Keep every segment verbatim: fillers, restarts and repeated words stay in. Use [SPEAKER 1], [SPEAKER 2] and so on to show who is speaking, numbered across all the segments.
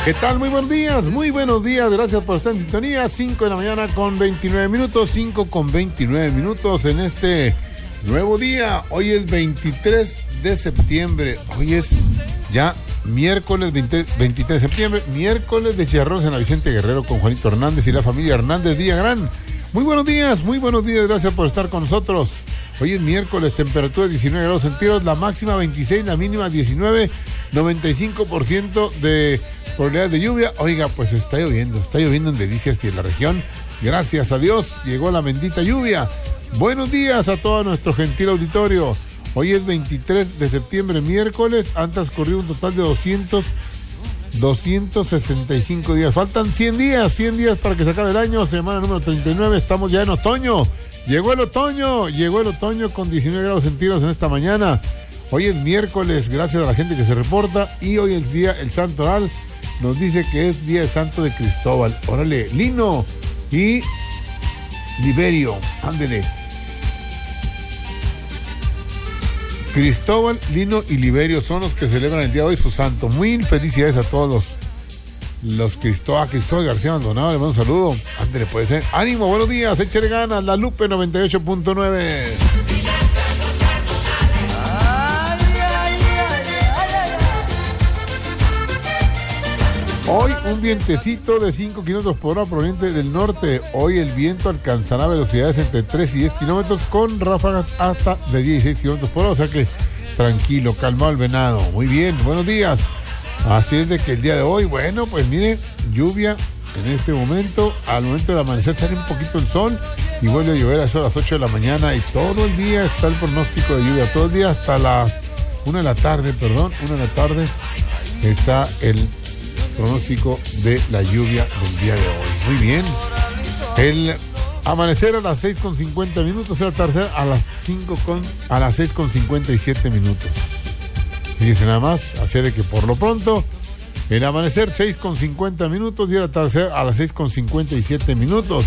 [SPEAKER 1] ¿Qué tal? Muy buenos días, muy buenos días. Gracias por estar en sintonía. cinco de la mañana con veintinueve minutos, cinco con veintinueve minutos en este nuevo día. Hoy es veintitrés de septiembre. Hoy es ya miércoles veinte, veintitrés de septiembre, miércoles de chicharrones en la Vicente Guerrero con Juanito Hernández y la familia Hernández Villagrán. Muy buenos días, muy buenos días. Gracias por estar con nosotros. Hoy es miércoles, temperatura diecinueve grados centígrados, la máxima veintiséis, la mínima diecinueve, noventa y cinco por ciento de probabilidades de lluvia. Oiga, pues está lloviendo, está lloviendo en Delicias y en la región. Gracias a Dios, llegó la bendita lluvia. Buenos días a todo nuestro gentil auditorio. Hoy es veintitrés de septiembre, miércoles. Han transcurrido un total de doscientos, doscientos sesenta y cinco días. Faltan cien días, cien días para que se acabe el año. Semana número treinta y nueve, estamos ya en otoño. Llegó el otoño, llegó el otoño con diecinueve grados centígrados en esta mañana. Hoy es miércoles, gracias a la gente que se reporta. Y hoy es día, el Santo Oral nos dice que es día de Santo de Cristóbal. Órale, Lino y Liberio, ándele. Cristóbal, Lino y Liberio son los que celebran el día de hoy su santo. Muy felicidades a todos los, los Cristóbal, Cristóbal García Maldonado, le mando un saludo. Ándele, puede ser. Ánimo, buenos días, échale ganas. La Lupe noventa y ocho punto nueve. Hoy un vientecito de cinco kilómetros por hora proveniente del norte. Hoy el viento alcanzará velocidades entre tres y diez kilómetros con ráfagas hasta de dieciséis kilómetros por hora. O sea que tranquilo, calmado el venado. Muy bien, buenos días. Así es de que el día de hoy, bueno, pues mire, lluvia en este momento. Al momento del amanecer sale un poquito el sol y vuelve a llover a eso a las ocho de la mañana. Y todo el día está el pronóstico de lluvia. Todo el día hasta las una de la tarde, perdón, una de la tarde está el pronóstico de la lluvia del día de hoy. Muy bien. El amanecer a las seis con cincuenta minutos, el atardecer a las cinco con, a las seis con cincuenta y siete minutos. Fíjense nada más, así de que por lo pronto, el amanecer seis con cincuenta minutos y el atardecer a las seis con cincuenta y siete minutos.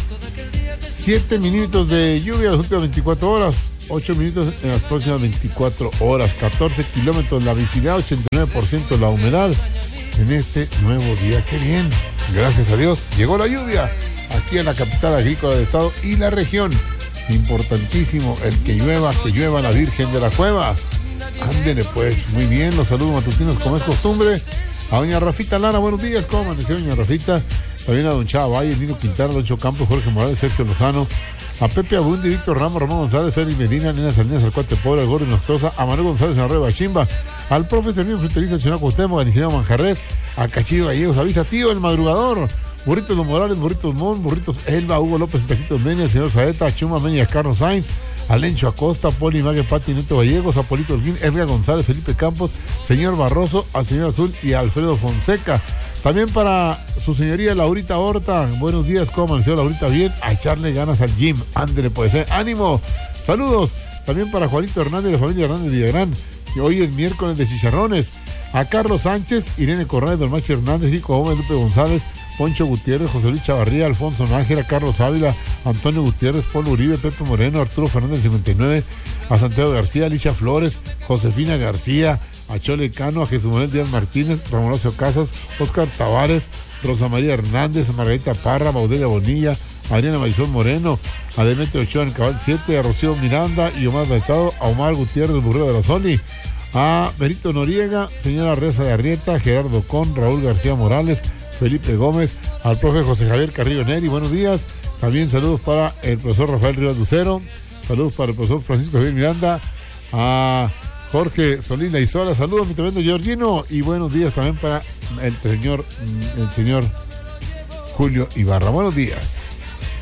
[SPEAKER 1] siete minutos de lluvia en las últimas veinticuatro horas, ocho minutos en las próximas veinticuatro horas, catorce kilómetros la visibilidad, ochenta y nueve por ciento la humedad. En este nuevo día, qué bien, gracias a Dios, llegó la lluvia aquí en la capital agrícola del estado y la región. Importantísimo el que llueva, que llueva la Virgen de la Cueva. Ándele pues, muy bien, los saludos matutinos como es costumbre. A doña Rafita Lara, buenos días, ¿cómo amaneció doña Rafita? También a don Chava Valle, Nino Quintana, Loncho Campos, Jorge Morales, Sergio Lozano, a Pepe Abundi, Víctor Ramos, Ramón González, Félix Medina, Nena Salinas, Alcuate Pobre, al Gordo Nostroza, a Manuel González en la Rueda Chimba, al profe Servín Fruterista, Chinaco Cuauhtémoc, al ingeniero Manjarres, a Cachillo Gallegos, avisa tío, el madrugador, Burritos Don Morales, Burritos Mon, Burritos Elba, Hugo López, Pejitos Menia, el señor Saeta, Chuma Meña, Carlos Sainz, a Lencho Acosta, Poli Mague, Pati, Neto Gallegos, a Polito Holguín, Edgar González, Felipe Campos, señor Barroso, al señor Azul y a Alfredo Fonseca. También para su señoría Laurita Horta, buenos días, ¿cómo amaneció Laurita? Bien, a echarle ganas al gym, ándele puede ser, ánimo, saludos. También para Juanito Hernández y la familia Hernández Villagrán, que hoy es miércoles de chicharrones. A Carlos Sánchez, Irene Corrales, Don Machi Hernández, Rico Gómez, Lupe González, Poncho Gutiérrez, José Luis Chavarría, Alfonso Nájera, Carlos Ávila, Antonio Gutiérrez, Polo Uribe, Pepe Moreno, Arturo Fernández cincuenta y nueve, a Santiago García, Alicia Flores, Josefina García, a Chole Cano, a Jesús Manuel Díaz Martínez, Ramón Horacio Casas, Óscar Tavares, Rosa María Hernández, a Margarita Parra, Maudelia Bonilla, a Adriana Marisol Moreno, a Demetrio Ochoa en Cabal siete, a Rocío Miranda y Omar Baltado, a Omar Gutiérrez, Burrero de la Soli, a Berito Noriega, señora Reza de Arrieta, Gerardo Con, Raúl García Morales, Felipe Gómez, al profe José Javier Carrillo Neri, buenos días. También saludos para el profesor Rafael Rivas Lucero, saludos para el profesor Francisco Javier Miranda, a Jorge Solís Laizola, saludos mi tremendo Georgino, y buenos días también para el señor, el señor Julio Ibarra. Buenos días.